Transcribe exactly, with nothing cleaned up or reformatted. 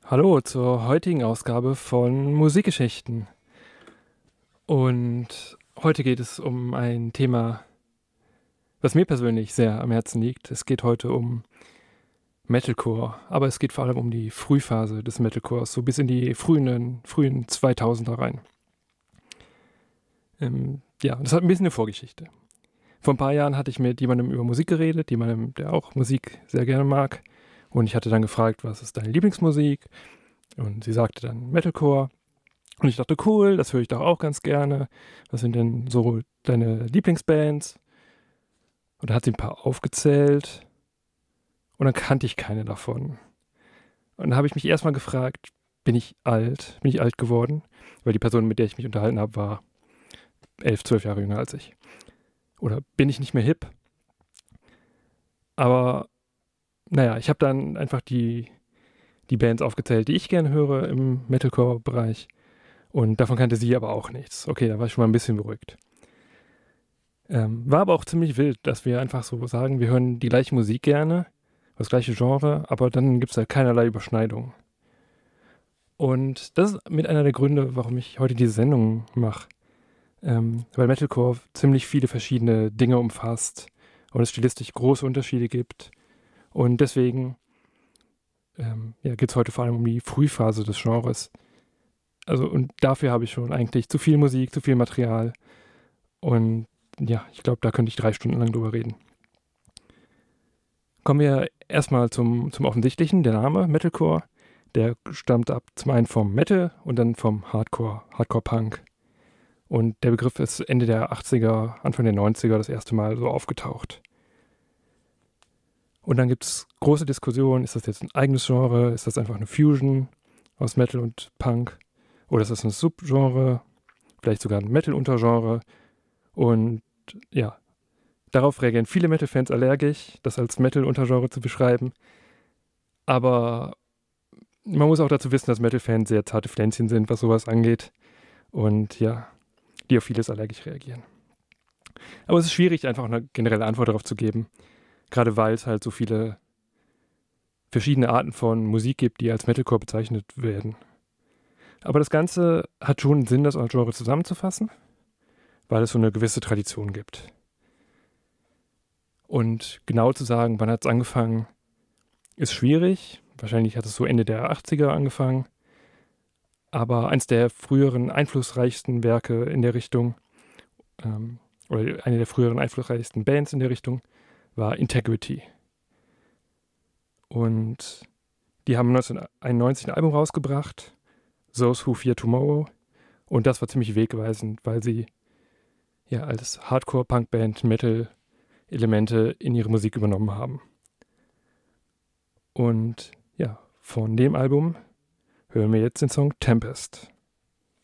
Hallo zur heutigen Ausgabe von Musikgeschichten. Und heute geht es um ein Thema, was mir persönlich sehr am Herzen liegt. Es geht heute um Metalcore, aber es geht vor allem um die Frühphase des Metalcores, so bis in die frühen, frühen zweitausender rein. Ähm, ja, das hat ein bisschen eine Vorgeschichte. Vor ein paar Jahren hatte ich mit jemandem über Musik geredet, jemandem, der auch Musik sehr gerne mag. Und ich hatte dann gefragt, was ist deine Lieblingsmusik? Und sie sagte dann Metalcore. Und ich dachte, cool, das höre ich doch auch ganz gerne. Was sind denn so deine Lieblingsbands? Und da hat sie ein paar aufgezählt. Und dann kannte ich keine davon. Und dann habe ich mich erstmal gefragt, bin ich alt? Bin ich alt geworden? Weil die Person, mit der ich mich unterhalten habe, war elf, zwölf Jahre jünger als ich. Oder bin ich nicht mehr hip? Aber naja, ich habe dann einfach die, die Bands aufgezählt, die ich gerne höre im Metalcore-Bereich. Und davon kannte sie aber auch nichts. Okay, da war ich schon mal ein bisschen beruhigt. Ähm, war aber auch ziemlich wild, dass wir einfach so sagen, wir hören die gleiche Musik gerne, das gleiche Genre, aber dann gibt es halt keinerlei Überschneidung. Und das ist mit einer der Gründe, warum ich heute diese Sendung mache. Ähm, weil Metalcore ziemlich viele verschiedene Dinge umfasst und es stilistisch große Unterschiede gibt. Und deswegen ähm, ja, geht es heute vor allem um die Frühphase des Genres. Also, und dafür habe ich schon eigentlich zu viel Musik, zu viel Material. Und ja, ich glaube, da könnte ich drei Stunden lang drüber reden. Kommen wir erstmal zum, zum Offensichtlichen, der Name Metalcore. Der stammt ab zum einen vom Metal und dann vom Hardcore, Hardcore-Punk. Und der Begriff ist Ende der achtziger, Anfang der neunziger das erste Mal so aufgetaucht. Und dann gibt es große Diskussionen, ist das jetzt ein eigenes Genre, ist das einfach eine Fusion aus Metal und Punk? Oder ist das ein Subgenre, vielleicht sogar ein Metal-Untergenre? Und ja, darauf reagieren viele Metal-Fans allergisch, das als Metal-Untergenre zu beschreiben. Aber man muss auch dazu wissen, dass Metal-Fans sehr zarte Pflänzchen sind, was sowas angeht. Und ja, die auf vieles allergisch reagieren. Aber es ist schwierig, einfach eine generelle Antwort darauf zu geben. Gerade weil es halt so viele verschiedene Arten von Musik gibt, die als Metalcore bezeichnet werden. Aber das Ganze hat schon einen Sinn, das als Genre zusammenzufassen, weil es so eine gewisse Tradition gibt. Und genau zu sagen, wann hat es angefangen, ist schwierig. Wahrscheinlich hat es so Ende der achtziger angefangen. Aber eins der früheren einflussreichsten Werke in der Richtung, ähm, oder eine der früheren einflussreichsten Bands in der Richtung, war Integrity. Und die haben neunzehnhunderteinundneunzig ein Album rausgebracht, Those Who Fear Tomorrow. Und das war ziemlich wegweisend, weil sie ja als Hardcore-Punk-Band Metal-Elemente in ihre Musik übernommen haben. Und ja, von dem Album hören wir jetzt den Song Tempest.